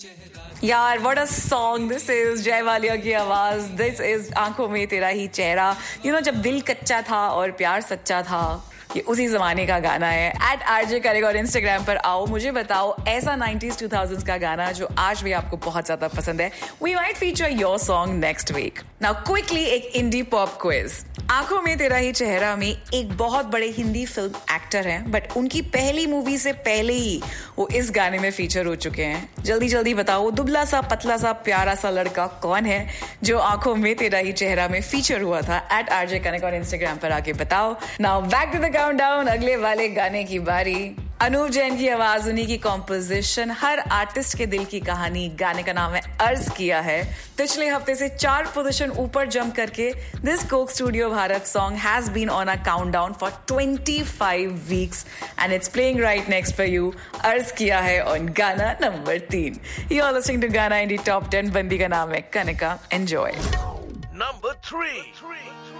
यार what a song this is. जय वालिया की आवाज. दिस इज आंखों में तेरा ही चेहरा. जब दिल कच्चा था और प्यार सच्चा था, ये उसी जमाने का गाना है. @RJ करेगा और इंस्टाग्राम पर आओ, मुझे बताओ ऐसा 90s 2000s का गाना जो आज भी आपको बहुत ज्यादा पसंद है. We might feature your song next week. Now quickly एक इंडी पॉप क्विज. आंखों में तेरा ही चेहरा में एक बहुत बड़े हिंदी फिल्म एक्टर हैं, बट उनकी पहली मूवी से पहले ही वो इस गाने में फीचर हो चुके हैं. जल्दी जल्दी बताओ दुबला सा पतला सा प्यारा सा लड़का कौन है जो आंखों में तेरा ही चेहरा में फीचर हुआ था. @RJ करेगा और इंस्टाग्राम पर आके बताओ. Now back to the countdown. अगले वाले गाने की बारी. अनूप जैन की आवाज, उन्हीं की कॉम्पोजिशन, हर आर्टिस्ट के दिल की कहानी. गाने का नाम है अर्ज किया है. पिछले हफ्ते से 4 पोजीशन ऊपर जंप करके this Coke studio Bharat song has been on a countdown for 25 weeks and it's playing right next for you. अर्ज किया है ऑन गाना number 3. You are listening to गाना इंडी टॉप 10. बंदी का नाम है कनिका. एंजॉय. Number 3.